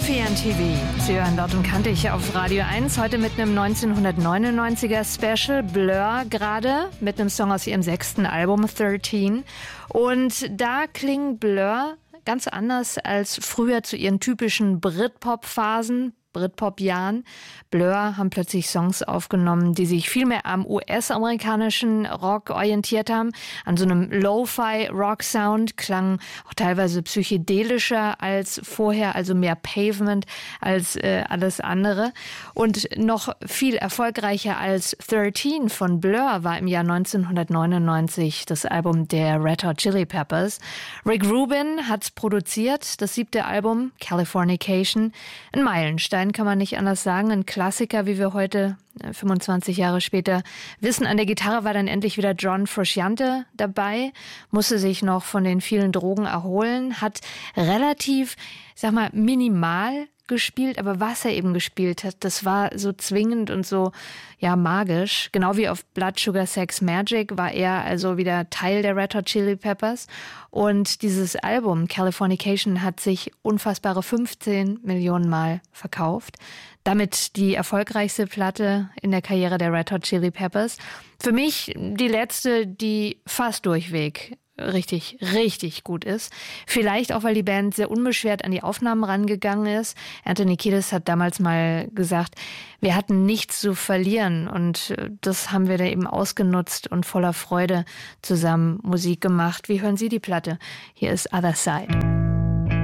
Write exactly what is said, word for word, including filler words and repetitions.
Coffee and T V. Sie hören Dort und Kantig auf Radio eins. Heute mit einem neunzehnhundertneunundneunziger Special. Blur gerade mit einem Song aus ihrem sechsten Album dreizehn. Und da klingen Blur ganz anders als früher zu ihren typischen Britpop-Phasen. Britpop-Jahren. Blur haben plötzlich Songs aufgenommen, die sich viel mehr am U S-amerikanischen Rock orientiert haben, an so einem Lo-Fi-Rock-Sound, klangen auch teilweise psychedelischer als vorher, also mehr Pavement als äh, alles andere. Und noch viel erfolgreicher als dreizehn von Blur war im Jahr neunzehnhundertneunundneunzig das Album der Red Hot Chili Peppers. Rick Rubin hat's produziert, das siebte Album, Californication, ein Meilenstein, kann man nicht anders sagen. Ein Klassiker, wie wir heute, fünfundzwanzig Jahre später, wissen. An der Gitarre war dann endlich wieder John Frusciante dabei, musste sich noch von den vielen Drogen erholen, hat relativ, ich sag mal, minimal gespielt, aber was er eben gespielt hat, das war so zwingend und so, ja, magisch. Genau wie auf Blood Sugar Sex Magik war er also wieder Teil der Red Hot Chili Peppers. Und dieses Album Californication hat sich unfassbare fünfzehn Millionen Mal verkauft. Damit die erfolgreichste Platte in der Karriere der Red Hot Chili Peppers. Für mich die letzte, die fast durchweg richtig, richtig gut ist. Vielleicht auch, weil die Band sehr unbeschwert an die Aufnahmen rangegangen ist. Anthony Kiedis hat damals mal gesagt, wir hatten nichts zu verlieren und das haben wir da eben ausgenutzt und voller Freude zusammen Musik gemacht. Wie hören Sie die Platte? Hier ist Other Side.